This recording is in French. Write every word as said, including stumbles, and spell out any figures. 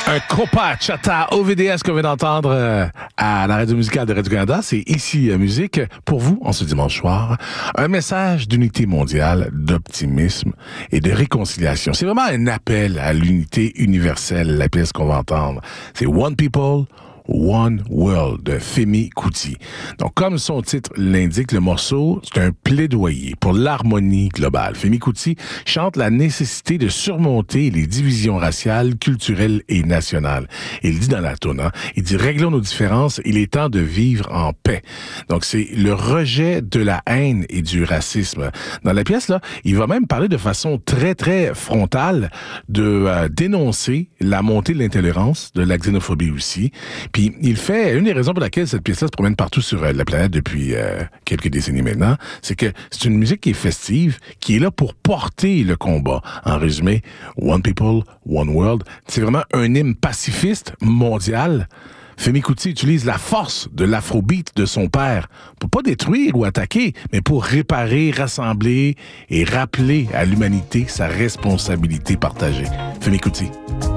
Un Copa Chata O V D S qu'on vient d'entendre euh, à la radio musicale de Radio-Canada. C'est ici euh, Musique pour vous en ce dimanche soir. Un message d'unité mondiale, d'optimisme et de réconciliation. C'est vraiment un appel à l'unité universelle, la pièce qu'on va entendre. C'est One People, One World de Femi Kuti. Donc, comme son titre l'indique, le morceau, c'est un plaidoyer pour l'harmonie globale. Femi Kuti chante la nécessité de surmonter les divisions raciales, culturelles et nationales. Il dit dans la toune, hein, il dit « Réglons nos différences, il est temps de vivre en paix ». Donc, c'est le rejet de la haine et du racisme. Dans la pièce, là, il va même parler de façon très, très frontale de euh, dénoncer la montée de l'intolérance, de la xénophobie aussi. Puis il fait, une des raisons pour laquelle cette pièce-là se promène partout sur euh, la planète depuis euh, quelques décennies maintenant, c'est que c'est une musique qui est festive, qui est là pour porter le combat. En résumé, One People, One World, c'est vraiment un hymne pacifiste mondial. Femi Kuti utilise la force de l'afrobeat de son père pour pas détruire ou attaquer, mais pour réparer, rassembler et rappeler à l'humanité sa responsabilité partagée. Femi Kuti.